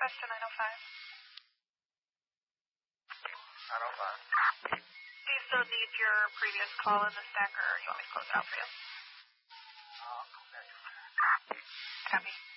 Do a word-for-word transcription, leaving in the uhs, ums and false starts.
access to nine oh five. nine oh five. Do you still need your previous call in the stack, or you want me to close it out for you? Uh, Copy.